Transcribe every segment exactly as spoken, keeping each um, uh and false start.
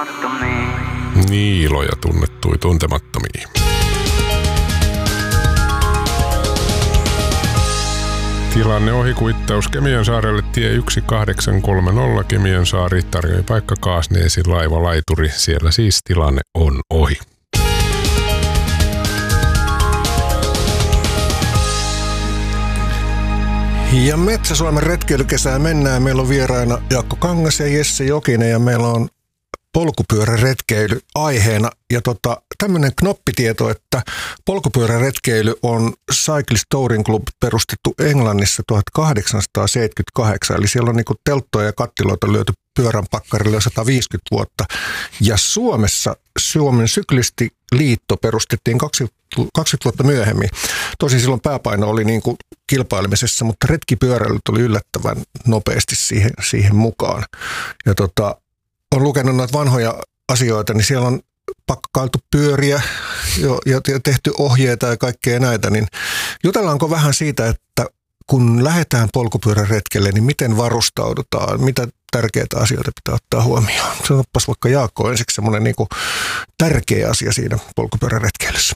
tuntemattomiin. Niiloja tunnettui tuntemattomiin. Tilanne ohikuittaus Kemiönsaarelle tie yksi kahdeksan kolme nolla Kemiönsaari tarjoaa paikka Kaasneesin laivalaituri. Siellä siis tilanne on ohi. Ja Metsä-Suomen retkeilykesään mennään. Meillä on vieraina Jaakko Kangas ja Jesse Jokinen ja meillä on polkupyöräretkeily aiheena. Ja tota, tämmöinen knoppitieto, että polkupyöräretkeily on Cyclist Touring Club perustettu Englannissa tuhatkahdeksansataaseitsemänkymmentäkahdeksan. Eli siellä on niinku telttoja ja kattiloita lyöty pyörän pakkarille jo sata viisikymmentä vuotta. Ja Suomessa Suomen Syklistiliitto perustettiin kaksikymmentä vuotta myöhemmin. Tosin silloin pääpaino oli niinku kilpailemisessa, mutta retkipyöräily tuli yllättävän nopeasti siihen, siihen mukaan. Ja tota, on lukenut noita vanhoja asioita, niin siellä on pakkailtu pyöriä ja tehty ohjeita ja kaikkea näitä. Niin jutellaanko vähän siitä, että kun lähdetään polkupyöräretkelle, niin miten varustaudutaan, mitä tärkeitä asioita pitää ottaa huomioon? Sanopas vaikka Jaakko ensiksi semmoinen niin kuin tärkeä asia siinä polkupyöräretkeilyssä.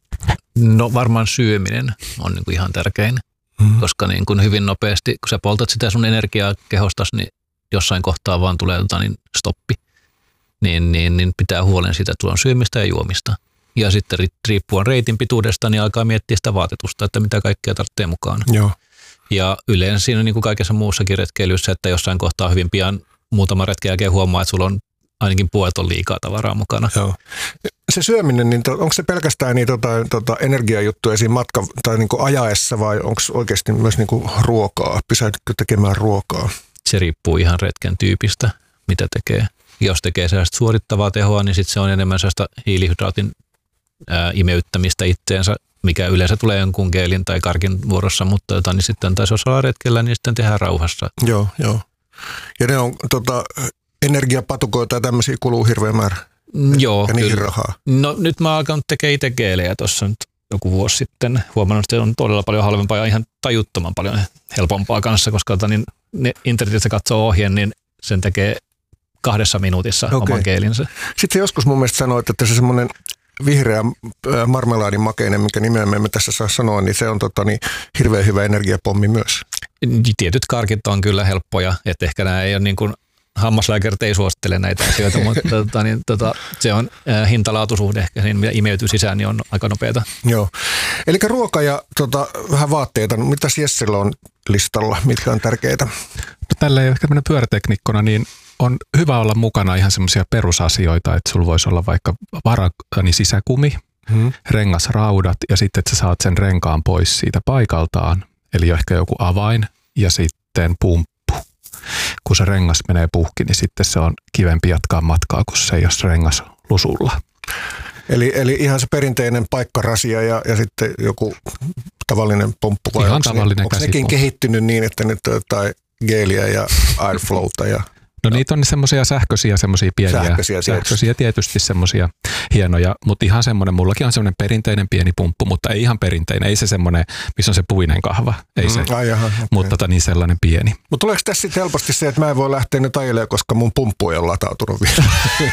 No varmaan syöminen on niin kuin ihan tärkein, mm-hmm. koska niin kuin hyvin nopeasti, kun sä poltat sitä sun energiaa kehostas, niin jossain kohtaa vaan tulee tota, niin stoppi, niin, niin, niin pitää huolen siitä, että sulla on syömistä ja juomista. Ja sitten riippuen reitin pituudesta, niin alkaa miettiä sitä vaatetusta, että mitä kaikkea tarvitsee mukaan. Joo. Ja yleensä siinä niin kuin kaikessa muussakin retkeilyssä, että jossain kohtaa hyvin pian muutama retken jälkeen huomaa, että sulla on ainakin puolet on liikaa tavaraa mukana. Joo. Se syöminen, niin to, onko se pelkästään niin, tota, tota, energiajuttuja siinä matka tai niin kuin ajaessa vai onko oikeasti myös niin kuin ruokaa? Pysähdytkö tekemään ruokaa? Se riippuu ihan retken tyypistä, mitä tekee. Jos tekee sellaista suorittavaa tehoa, niin sitten se on enemmän sellaista hiilihydraatin ää, imeyttämistä itteensä, mikä yleensä tulee jonkun geelin tai karkin vuorossa, mutta jota, niin sitten taisi olla retkellä, niin sitten tehdään rauhassa. Joo, joo. Ja ne on tota, energiapatukoita ja tämmöisiä kuluu hirveän määrä. Mm, joo, ja niihin kyllä. rahaa. No nyt mä oon alkanut tekemään itse geelejä tuossa nyt joku vuosi sitten. Huomannut, että se on todella paljon halvempaa ja ihan tajuttoman paljon helpompaa kanssa, koska tota, niin, ne internetissä katsoo ohjeen, niin sen tekee kahdessa minuutissa okay. oman geelinsä. Sitten joskus mun mielestä sanoit, että se semmoinen vihreä marmelaadin makeinen, mikä nimeä me emme tässä saa sanoa, niin se on tota, niin, hirveän hyvä energiapommi myös. Tietyt karkit on kyllä helppoja, että ehkä nämä ei ole niin kuin, hammaslääkärit ei suosittele näitä asioita, mutta tota, niin, tota, se on äh, hintalaatusuhde ehkä, niin mitä imeytyy sisään, niin on aika nopeata. Joo. Eli ruoka ja tota, vähän vaatteita, mitä Jessellä on listalla, mitkä on tärkeitä? No, tälleen ehkä tämmöinen pyöräteknikkona, niin on hyvä olla mukana ihan semmoisia perusasioita, että sulla voisi olla vaikka vara, niin sisäkumi, hmm. rengasraudat ja sitten, että sä saat sen renkaan pois siitä paikaltaan, eli ehkä joku avain ja sitten pumppu. Kun se rengas menee puhki, niin sitten se on kivempi jatkaa matkaa, kun se ei ole rengas lusulla. Eli, eli ihan se perinteinen paikkarasia ja, ja sitten joku tavallinen pomppu. Vai ihan onko tavallinen ne, onko nekin kehittynyt niin, että nyt on jotain geeliä ja airflowta ja... No niitä on semmoisia sähköisiä, semmoisia pieniä. Sähköisiä, sähköisiä tietysti semmoisia hienoja, mutta ihan semmoinen, mullakin on semmoinen perinteinen pieni pumppu, mutta ei ihan perinteinen. Ei se semmoinen, missä on se puinen kahva. Ei se, mm, ai jaha, okay. Mutta tota, niin sellainen pieni. Mutta tuleeko tässä sitten helposti se, että mä en voi lähteä nyt ajelemaan, koska mun pumppu ei ole latautunut vielä?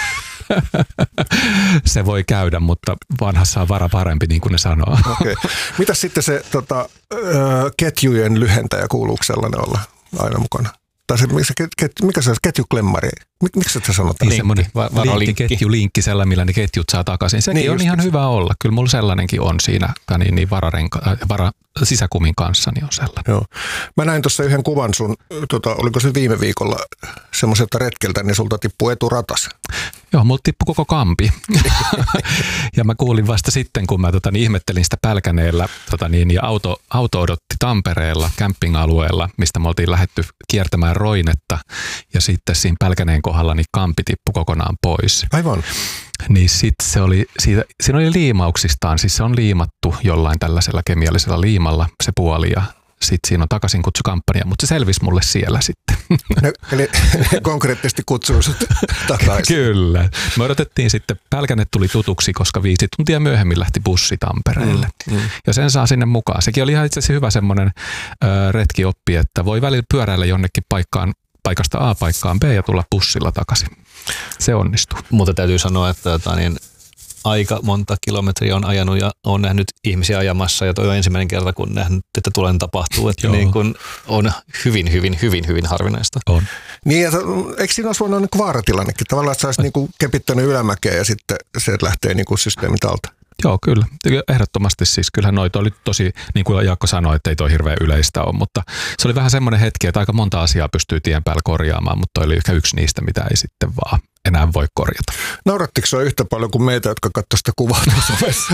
Se voi käydä, mutta vanhassa on vara parempi, niin kuin ne sanoo. Okay. Mitäs sitten se tota, ketjujen lyhentäjä, kuuluuko sellainen olla aina mukana? Tai se, mikä se on, ketjuklemmari? Mik, miksi se sanotaan? Niin, semmoinen linkki, ketjulinkki, sellainen, millä ne ketjut saa takaisin. Sekin niin, on ihan hyvä olla. Kyllä mulla sellainenkin on siinä niin, niin vararenka, vara, sisäkumin kanssa, niin on sellainen. Joo. Mä näin tuossa yhden kuvan sun, tota, oliko se viime viikolla semmoiselta retkeltä, niin sulta tippui eturatas. Joo, multa tippui koko kampi. Ja mä kuulin vasta sitten, kun mä tota, niin ihmettelin sitä Pälkäneellä, tota, niin, ja auto, auto odotti Tampereella, camping-alueella, mistä me oltiin lähdetty kiertämään Roinetta. Ja sitten siinä Pälkäneen kohdalla niin kampi tippui kokonaan pois. Aivan. Niin sitten se oli, siitä, siinä oli liimauksistaan, siis se on liimattu jollain tällaisella kemiallisella liimalla se puoli ja sitten siinä on takaisinkutsukambanja, mutta se selvisi mulle siellä sitten. No, eli konkreettisesti kutsuu sut takaisin. Kyllä. Me odotettiin sitten, Pälkäne tuli tutuksi, koska viisi tuntia myöhemmin lähti bussi Tampereelle. Mm, mm. Ja sen saa sinne mukaan. Sekin oli ihan itse asiassa hyvä semmoinen ö, retkioppi, että voi välillä pyöräillä jonnekin paikkaan, paikasta A paikkaan B ja tulla bussilla takaisin. se onnistuu. Mutta täytyy sanoa, että tota, niin, aika monta kilometriä on ajanut ja on nähnyt ihmisiä ajamassa ja toi on ensimmäinen kerta, kun nähnyt, että tulen tapahtuu, että niin kun on hyvin, hyvin, hyvin, hyvin harvinaista. On. Niin, ja eikö siinä olisi voinut niin vaaratilannekin? Tavallaan, että sä olisit niin kepittänyt ylämäkeä ja sitten se lähtee niin systeemit alta. Joo, kyllä. Ehdottomasti siis. Kyllähän noita oli tosi, niin kuin Jaakko sanoi, että ei toi hirveän yleistä ole, mutta se oli vähän semmoinen hetki, että aika monta asiaa pystyy tien päällä korjaamaan, mutta toi oli ehkä yksi niistä, mitä ei sitten vaan enää voi korjata. Naurattiko se yhtä paljon kuin meitä, jotka katsoi sitä kuvaa somessa?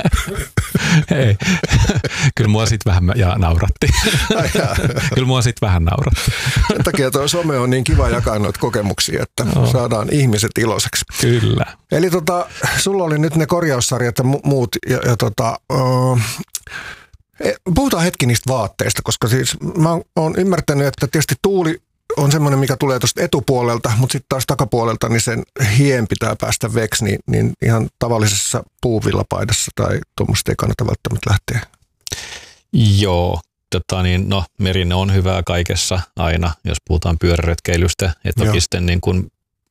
Ei. Kyllä mua sitten vähän ja nauratti. Kyllä mua sitten vähän nauratti. Sen takia tuo some on niin kiva jakaa noita kokemuksia, että no. saadaan ihmiset iloiseksi. Kyllä. Eli tota, sulla oli nyt ne korjaussarjat ja muut. Ja, ja tota, uh, puhutaan hetki niistä vaatteista, koska siis mä oon ymmärtänyt, että tietysti tuuli on semmoinen, mikä tulee tuosta etupuolelta, mutta sitten taas takapuolelta, niin sen hien pitää päästä veksi, niin, niin ihan tavallisessa puuvillapaidassa tai tuommoista ei kannata välttämättä lähteä. Joo, tota niin, no merinne on hyvää kaikessa aina, jos puhutaan pyöräretkeilystä. Että toki sitten niin kun,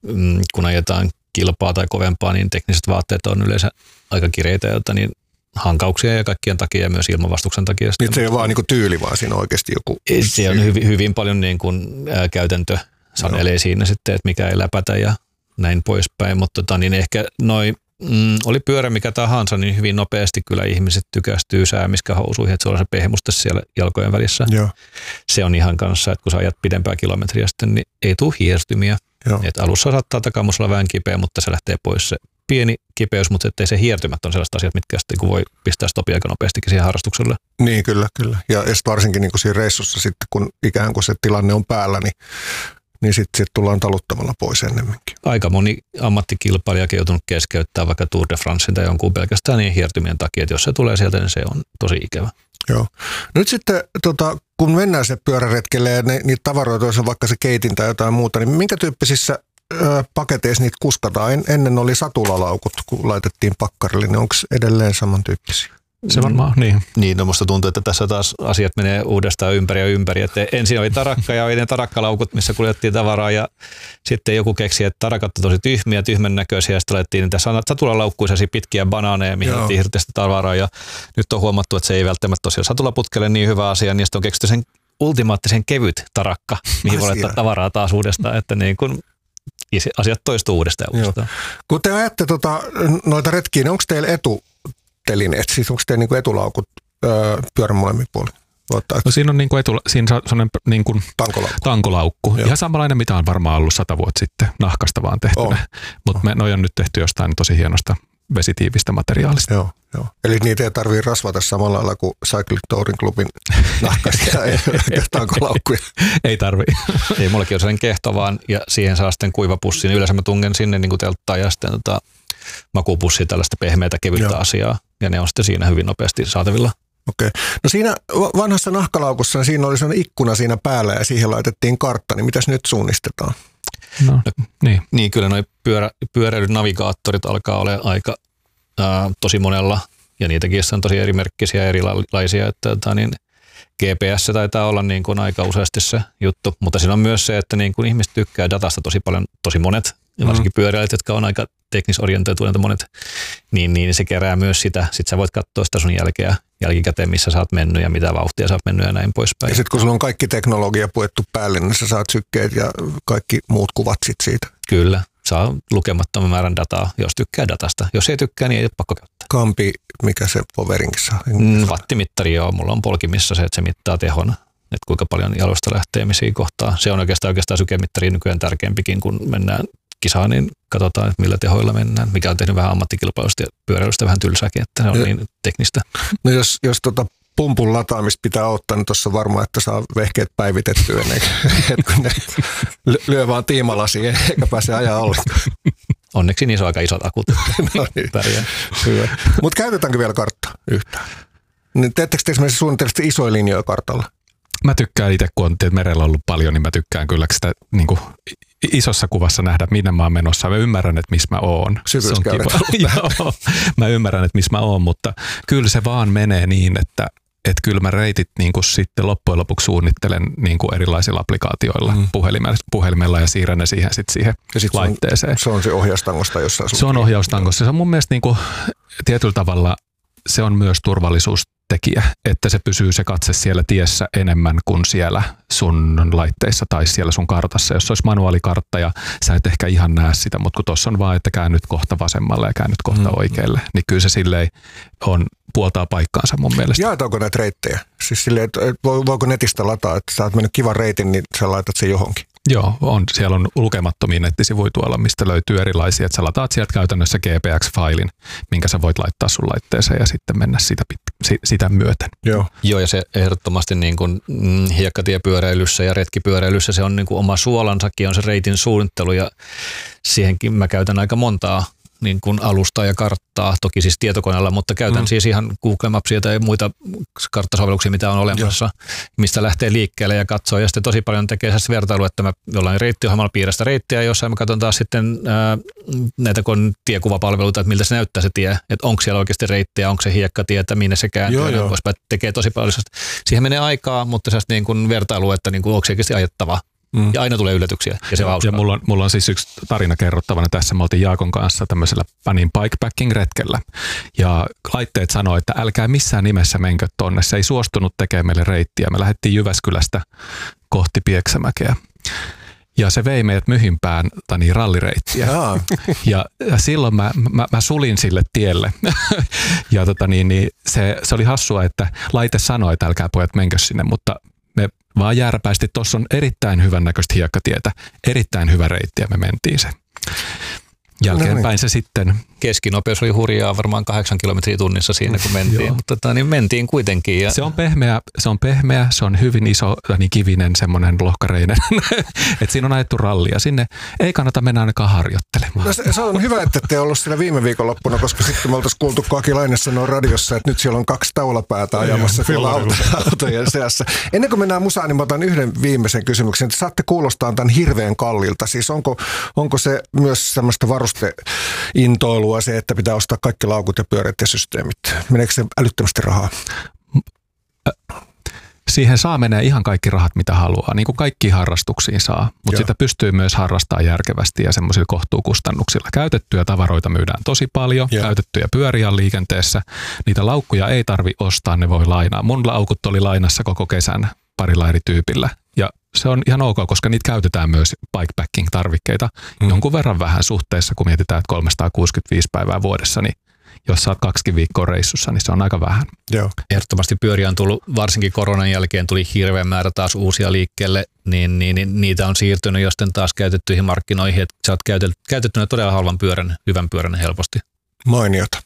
kun ajetaan kilpaa tai kovempaa, niin tekniset vaatteet on yleensä aika kireitä, jotta niin hankauksia ja kaikkien takia ja myös ilmanvastuksen takia. Nyt se ei ole vaan niin kuin tyyli, vaan siinä on oikeasti joku... Se on hyvin, hyvin paljon niin kuin, ää, käytäntö sanelee siinä sitten, että mikä ei läpätä ja näin poispäin. Mutta tota, niin ehkä noi, mm, oli pyörä mikä tahansa, niin hyvin nopeasti kyllä ihmiset tykästyy säämiskähousuihin, että se on se pehmusta siellä jalkojen välissä. Joo. Se on ihan kanssa, että kun sä ajat pidempää kilometriä sitten, niin ei tule hiertymiä. Et alussa saattaa takamusalla vähän kipeä, mutta se lähtee pois se pieni kipeys, mutta ettei se hiertymät on sellaiset asiat, mitkä sitten kun voi pistää stopia aika nopeastikin siihen harrastukselle. Niin, kyllä, kyllä. Ja varsinkin niin kuin siinä reissussa sitten, kun ikään kuin se tilanne on päällä, niin, niin sitten sit tullaan taluttamalla pois ennemminkin. Aika moni ammattikilpailijakin on joutunut keskeyttää vaikka Tour de Francein tai jonkun pelkästään niin hiertymien takia, että jos se tulee sieltä, niin se on tosi ikävä. Joo. Nyt sitten, tota, kun mennään se pyöräretkelle ja ne, niitä tavaroita, jos on vaikka se keitin tai jotain muuta, niin minkä tyyppisissä ö, paketeissa niitä kuskataan? En, ennen oli satulalaukut, kun laitettiin pakkarille, niin onko edelleen samantyyppisiä? Se varmaan, niin. Niin, no musta tuntuu, että tässä taas asiat menee uudestaan ympäri ja ympäri. Että ensin oli tarakka ja oli ne tarakkalaukut, missä kuljettiin tavaraa ja sitten joku keksi, että tarakat on tosi tyhmiä, tyhmän näköisiä ja sitten laitettiin niitä satulalaukkuisia pitkiä banaaneja, mihin laitettiin hirveästi tavaraa ja nyt on huomattu, että se ei välttämättä tosiaan satulaputkelle niin hyvä asia, niin sitten on keksitty sen ultimaattisen kevyt tarakka, mihin voi laittaa tavaraa taas uudestaan, että niin kun asiat toistuu uudestaan ja uudestaan. Kun te ajatte tota, noita retkiä, niin onko teillä etu telineet, siis onko teillä niinku etulaukut öö, pyörän molemmin puolin? No siinä on niinku etu, siinä on sellainen niinku tankolaukku. tankolaukku. Ihan samanlainen, mitä on varmaan ollut sata vuotta sitten, nahkasta vaan tehtynä. Oh. Mutta oh. noi on nyt tehty jostain tosi hienosta vesitiivistä materiaalista. Joo, joo. Eli niitä ei tarvitse rasvata samalla lailla kuin Cycling Touring Clubin nahkaisia tankolaukkuja. Ei tarvitse. Ei, mullakin on sellainen kehto vaan, ja siihen saa sitten kuivapussi. Yleensä mä tungen sinne niin kuin telttaan ja sitten tota, makupussi, tällaista pehmeätä kevyttä Joo. asiaa, ja ne on sitten siinä hyvin nopeasti saatavilla. Okei. No siinä vanhassa nahkalaukussa, niin siinä oli sellainen ikkuna siinä päällä ja siihen laitettiin kartta, niin mitäs nyt suunnistetaan? No, no niin. niin, kyllä noi pyörä, pyöräilynavigaattorit alkaa olla aika ää, tosi monella, ja niitäkin on tosi erimerkkisiä ja erilaisia, että tota, niin G P S taitaa olla niin kuin aika useasti se juttu, mutta siinä on myös se, että niin kuin ihmiset tykkää datasta tosi paljon, tosi monet, ja varsinkin pyöräilijät, jotka on aika teknisorientoituneita monet, niin, niin se kerää myös sitä. Sitten sä voit katsoa sitä sun jälkeä, jälkikäteen, missä sä oot mennyt ja mitä vauhtia sä oot mennyt ja näin poispäin. Ja sitten kun sulla on kaikki teknologia puettu päälle, niin sä saat sykkeet ja kaikki muut kuvat sit siitä. Kyllä, saa lukemattoman määrän dataa, jos tykkää datasta. Jos ei tykkää, niin ei ole pakko käyttää. Kampi, mikä se Poverinkin saa? Mm, wattimittari joo, mulla on polkimissa se, että se mittaa tehon, että kuinka paljon jaloista lähtee missä kohtaa. Se on oikeastaan, oikeastaan sykemittari nykyään tärkeämpikin, kun mennään kisaan, niin katsotaan, että millä tehoilla mennään, mikä on tehnyt vähän ammattikilpailusta ja pyöräilystä vähän tylsääkin, että se on ja, niin teknistä. No jos, jos tota pumpun lataamista pitää ottaa, niin tuossa varmaan, että saa vehkeet päivitettyä ennen kuin ne lyö vaan tiimalasiin eikä pääse ajaa ollenkaan. Onneksi niissä on aika isot akut. No niin, hyvä. Mutta käytetäänkö vielä karttaa yhtään? Niin teettekö te esimerkiksi suunnittelisesti isoja linjoja kartalla? Mä tykkään itse, kun on merellä ollut paljon, niin mä tykkään kyllä sitä niin kuin isossa kuvassa nähdä, minne mä oon menossa. Mä ymmärrän, että missä mä oon. Syvyyskäyrät. Joo, mä ymmärrän, että missä mä oon, mutta kyllä se vaan menee niin, että että kyllä mä reitit niin kuin sitten loppujen lopuksi suunnittelen niin kuin erilaisilla applikaatioilla mm. puhelimella, puhelimella ja siirrän ne siihen, sit siihen ja sit laitteeseen. Se on se ohjaustangosta jossain. Se on ohjaustangosta. Se on mun mielestä niin kuin, tietyllä tavalla se on myös turvallisuustekijä, että se pysyy se katse siellä tiessä enemmän kuin siellä sun laitteissa tai siellä sun kartassa. Jos olisi manuaalikartta ja sä et ehkä ihan näe sitä, mutta kun tuossa on vaan, että käännyt kohta vasemmalle ja käännyt kohta mm. oikealle, niin kyllä se silleen on puoltaa paikkaansa mun mielestä. Jaetaanko näitä reittejä? Siis silleen, että voiko netistä lataa, että sä oot mennyt kivan reitin, niin sä laitat sen johonkin? Joo, on. Siellä on lukemattomia nettisivuja tuolla, mistä löytyy erilaisia. Että sä lataat sieltä käytännössä G P X-failin, minkä sä voit laittaa sun laitteeseen ja sitten mennä sitä, sitä myöten. Joo. Joo, ja se ehdottomasti niin kuin hiekkatiepyöräilyssä ja retkipyöräilyssä se on niin kuin oma suolansakin, on se reitin suunnittelu ja siihenkin mä käytän aika montaa niin kuin alustaa ja karttaa, toki siis tietokoneella, mutta käytän mm. siis ihan Google Mapsia tai muita karttasovelluksia, mitä on olemassa, Joo. mistä lähtee liikkeelle ja katsoo. Ja sitten tosi paljon tekee sellaista vertailua, että mä jollain reittiohjelmalla piirrän sitä reittiä, jossain mä katson taas sitten ää, näitä kun tiekuvapalveluita, että miltä se näyttää se tie, että onko siellä oikeasti reittiä, onko se hiekkatie, että minne se kääntyy, koska tekee tosi paljon. Siihen menee aikaa, mutta sellaista niin kuin vertailua, että niin kuin, onko se oikeasti ajettava. Mm. Ja aina tulee yllätyksiä. Ja, se ja, ja mulla, on, mulla on siis yksi tarina kerrottavana tässä. Me oltiin Jaakon kanssa tämmöisellä Panin bikepacking-retkellä. Ja laitteet sanoi, että älkää missään nimessä menkö tonne. Se ei suostunut tekemään meille reittiä. Me lähdettiin Jyväskylästä kohti Pieksämäkeä. Ja se vei meidät Myhimpään tani rallireittiä. Ja, ja silloin mä, mä, mä sulin sille tielle. ja tota niin, niin se, se oli hassua, että laite sanoi, että älkää pojat menkö sinne, mutta me vaan jääräpäisesti, tuossa on erittäin hyvän näköistä hiekkatietä, erittäin hyvä reitti ja me mentiin se. Jälkeenpäin se sitten... Keskinopeus oli hurjaa varmaan kahdeksan kilometriä tunnissa siinä, kun mentiin, mutta tota, niin mentiin kuitenkin. Ja... Se on pehmeä, se on pehmeä, se on hyvin iso, niin kivinen, semmoinen lohkareinen, että siinä on ajettu rallia. Sinne ei kannata mennä ainakaan harjoittelemaan. No se, se on hyvä, että te ollut siellä viime viikonloppuna, koska sitten me oltaisiin kuultu, kun Aki Laine sanoo radiossa, että nyt siellä on kaksi taulapäätä ajamassa tuolla autojen seassa. Ennen kuin mennään musaan, niin mä otan yhden viimeisen kysymyksen. Saatte kuulostaa tämän hirveän kallilta. Siis onko, onko se myös semmoista varusteintoilua se, että pitää ostaa kaikki laukut ja pyörät ja systeemit? Meneekö se älyttömästi rahaa? Siihen saa menee ihan kaikki rahat, mitä haluaa. Niin kuin kaikkiin harrastuksiin saa, mutta sitä pystyy myös harrastamaan järkevästi ja semmoisilla kohtuukustannuksilla. Käytettyjä tavaroita myydään tosi paljon, Joo. käytettyjä pyöriä on liikenteessä. Niitä laukkuja ei tarvi ostaa, ne voi lainaa. Mun laukut oli lainassa koko kesän parilla eri tyypillä. Ja se on ihan ok, koska niitä käytetään myös bikepacking-tarvikkeita mm. jonkun verran vähän suhteessa, kun mietitään, että kolmesataakuusikymmentäviisi päivää vuodessa, niin jos sä oot kaksi viikkoa reissussa, niin se on aika vähän. Joo. Ehdottomasti pyöriä on tullut, varsinkin koronan jälkeen tuli hirveän määrä taas uusia liikkeelle, niin, niin, niin niitä on siirtynyt josten taas käytettyihin markkinoihin, että sä oot käytettynä todella halvan pyörän, hyvän pyörän helposti. Mainiota.